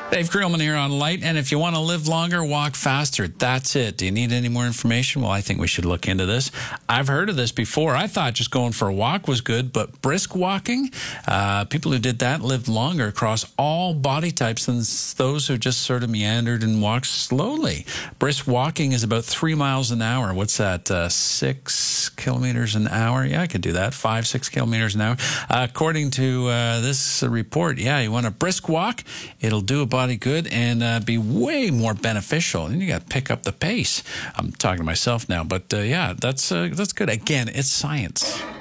Dave Creelman here on Light, and if you want to live longer, walk faster. That's it. Do you need any more information? Well, I think we should look into this. I've heard of this before. I thought just going for a walk was good, but brisk walking, people who did that lived longer across all body types than those who just sort of meandered and walked slowly. Brisk walking is about 3 miles an hour. What's that, 6 kilometers an hour? Yeah, I could do that, 6 kilometers an hour. According to this report, yeah, you want a brisk walk, it'll do a body good and be way more beneficial. And you got to pick up the pace. I'm talking to myself now, but yeah, that's good. Again, it's science.